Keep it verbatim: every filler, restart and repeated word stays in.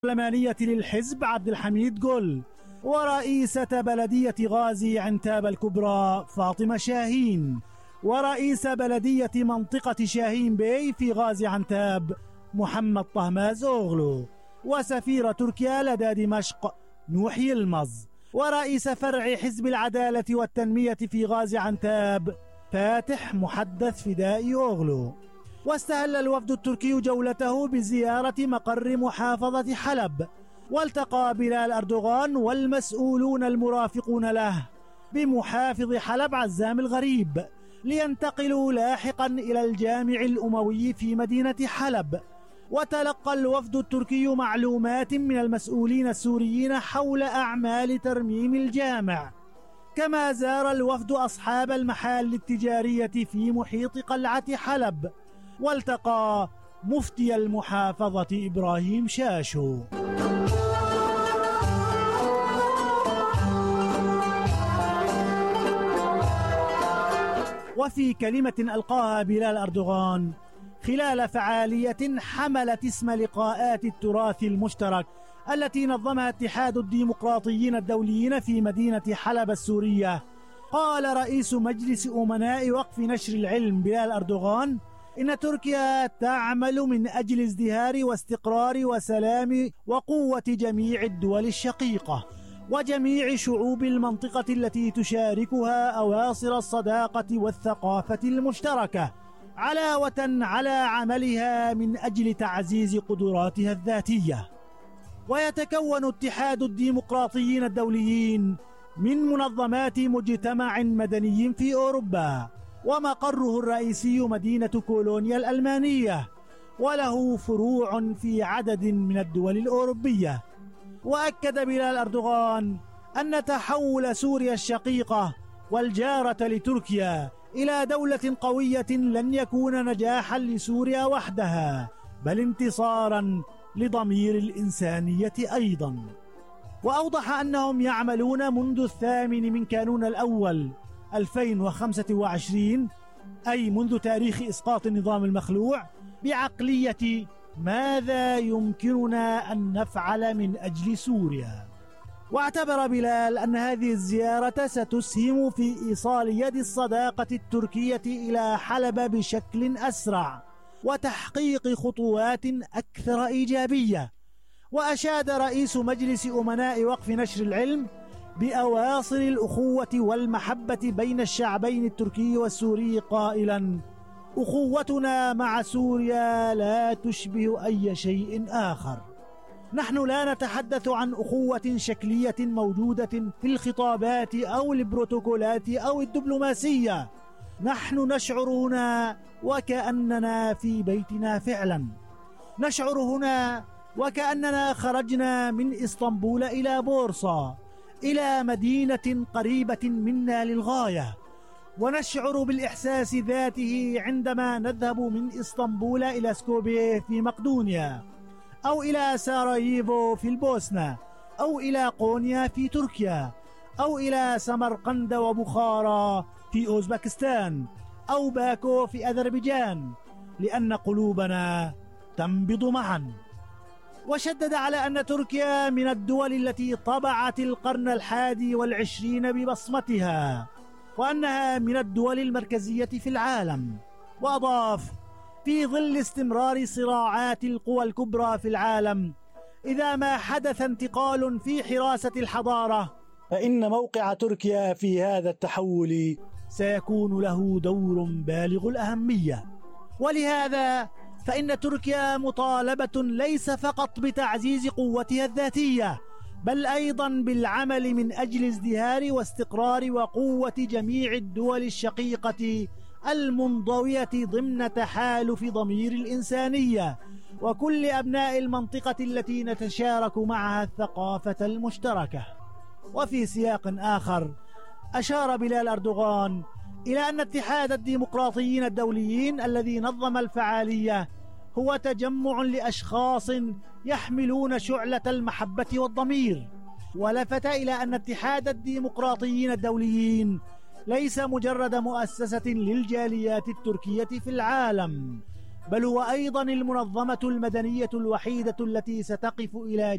البرلمانية للحزب عبد الحميد جل، ورئيسة بلدية غازي عنتاب الكبرى فاطمة شاهين، ورئيس بلدية منطقة شاهين بي في غازي عنتاب محمد طهماز أوغلو، وسفير تركيا لدى دمشق نوح يلمز، ورئيس فرع حزب العدالة والتنمية في غازي عنتاب فاتح محدث فدائي أوغلو. واستهل الوفد التركي جولته بزيارة مقر محافظة حلب، والتقى بلال أردوغان والمسؤولون المرافقون له بمحافظ حلب عزام الغريب، لينتقلوا لاحقا إلى الجامع الأموي في مدينة حلب. وتلقى الوفد التركي معلومات من المسؤولين السوريين حول أعمال ترميم الجامع، كما زار الوفد أصحاب المحال التجارية في محيط قلعة حلب، والتقى مفتي المحافظة إبراهيم شاشو. وفي كلمة ألقاها بلال أردوغان خلال فعالية حملت اسم لقاءات التراث المشترك التي نظمها اتحاد الديمقراطيين الدوليين في مدينة حلب السورية، قال رئيس مجلس أمناء وقف نشر العلم بلال أردوغان إن تركيا تعمل من أجل ازدهار واستقرار وسلام وقوة جميع الدول الشقيقة وجميع شعوب المنطقة التي تشاركها أواصر الصداقة والثقافة المشتركة، علاوة على عملها من أجل تعزيز قدراتها الذاتية. ويتكون اتحاد الديمقراطيين الدوليين من منظمات مجتمع مدني في أوروبا، ومقره الرئيسي مدينة كولونيا الألمانية، وله فروع في عدد من الدول الأوروبية. وأكد بلال أردوغان أن تحول سوريا الشقيقة والجارة لتركيا إلى دولة قوية لن يكون نجاحا لسوريا وحدها، بل انتصارا لضمير الإنسانية أيضا. وأوضح أنهم يعملون منذ الثامن من كانون الأول ألفين وخمسة وعشرين، أي منذ تاريخ إسقاط النظام المخلوع، بعقلية ماذا يمكننا أن نفعل من أجل سوريا. واعتبر بلال أن هذه الزيارة ستسهم في إيصال يد الصداقة التركية إلى حلب بشكل أسرع وتحقيق خطوات أكثر إيجابية. وأشاد رئيس مجلس أمناء وقف نشر العلم بأواصر الأخوة والمحبة بين الشعبين التركي والسوري قائلا: أخوتنا مع سوريا لا تشبه أي شيء آخر. نحن لا نتحدث عن أخوة شكلية موجودة في الخطابات أو البروتوكولات أو الدبلوماسية، نحن نشعر هنا وكأننا في بيتنا فعلا، نشعر هنا وكأننا خرجنا من إسطنبول إلى بورصة، إلى مدينة قريبة منا للغاية، ونشعر بالإحساس ذاته عندما نذهب من إسطنبول إلى سكوبيه في مقدونيا، أو إلى ساراييفو في البوسنة، أو إلى قونيا في تركيا، أو إلى سمرقند وبخارى في أوزبكستان، أو باكو في أذربيجان، لأن قلوبنا تنبض معا. وشدد على أن تركيا من الدول التي طبعت القرن الحادي والعشرين ببصمتها، وأنها من الدول المركزية في العالم. وأضاف: في ظل استمرار صراعات القوى الكبرى في العالم، إذا ما حدث انتقال في حراسة الحضارة، فإن موقع تركيا في هذا التحول سيكون له دور بالغ الأهمية. ولهذا فإن تركيا مطالبة ليس فقط بتعزيز قوتها الذاتية، بل أيضا بالعمل من أجل ازدهار واستقرار وقوة جميع الدول الشقيقة المنضوية ضمن تحالف ضمير الإنسانية، وكل أبناء المنطقة التي نتشارك معها الثقافة المشتركة. وفي سياق آخر أشار بلال أردوغان إلى أن اتحاد الديمقراطيين الدوليين الذي نظم الفعالية هو تجمع لأشخاص يحملون شعلة المحبة والضمير، ولفت إلى أن اتحاد الديمقراطيين الدوليين ليس مجرد مؤسسة للجاليات التركية في العالم، بل هو أيضا المنظمة المدنية الوحيدة التي ستقف إلى